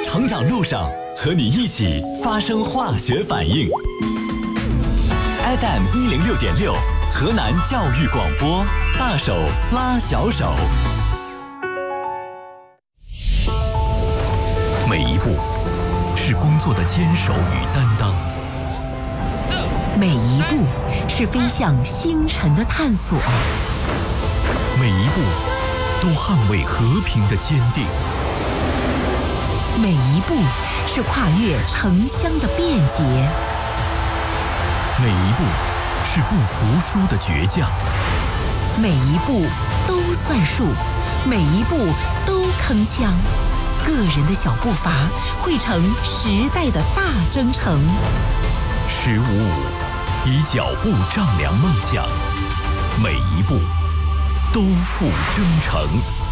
成长路上和你一起发生化学反应。FM 106.6，河南教育广播，大手拉小手。每一步是工作的坚守与担当， 每一步是飞向星辰的探索， 每一步都捍卫和平的坚定， 每一步是跨越城乡的便捷， 每一步是不服输的倔强， 每一步都算数，每一步都铿锵。个人的小步伐汇成时代的大征程。 15.5，以脚步丈量梦想，每一步都付征程。